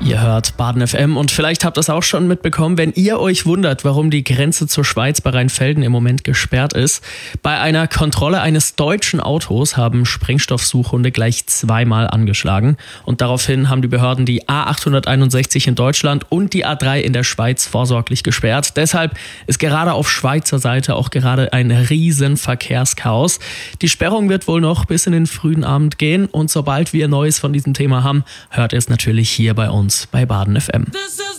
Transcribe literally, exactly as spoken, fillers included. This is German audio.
Ihr hört Baden F M und vielleicht habt ihr es auch schon mitbekommen, wenn ihr euch wundert, warum die Grenze zur Schweiz bei Rheinfelden im Moment gesperrt ist. Bei einer Kontrolle eines deutschen Autos haben Sprengstoffsuchhunde gleich zweimal angeschlagen. Und daraufhin haben die Behörden die A achthunderteinundsechzig in Deutschland und die A drei in der Schweiz vorsorglich gesperrt. Deshalb ist gerade auf Schweizer Seite auch gerade ein riesen Verkehrschaos. Die Sperrung wird wohl noch bis in den frühen Abend gehen und sobald wir Neues von diesem Thema haben, hört ihr es natürlich hier bei uns bei Baden F M.